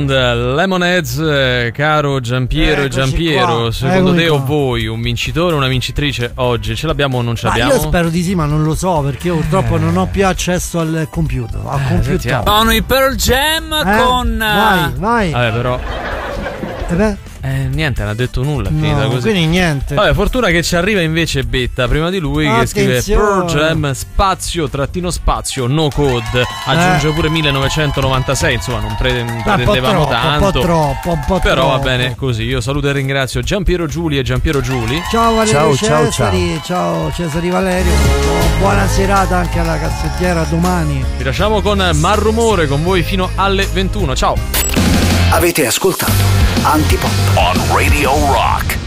and Lemonheads, caro Giampiero e Giampiero. Qua. Secondo te o voi un vincitore o una vincitrice oggi? Ce l'abbiamo o non ce l'abbiamo? Io spero di sì, ma non lo so perché io purtroppo non ho più accesso al computer. Sono i Pearl Jam con. Vai. Vabbè, però. Niente, non ha detto nulla. È finita così. Quindi niente. Vabbè, fortuna che ci arriva invece Betta prima di lui. Attenzione. Che scrive Pearl Jam spazio no code. Aggiunge pure 1996. Insomma, non pretendevamo tanto. Un po' però va bene così. Io saluto e ringrazio Giampiero Giuli e Giampiero Giuli. Ciao Valerio Cesari. Ciao Cesari Valerio. Buona serata anche alla cassettiera domani. Vi lasciamo con Marrumore con voi fino alle 21. Ciao. Avete ascoltato Antipop on Radio Rock.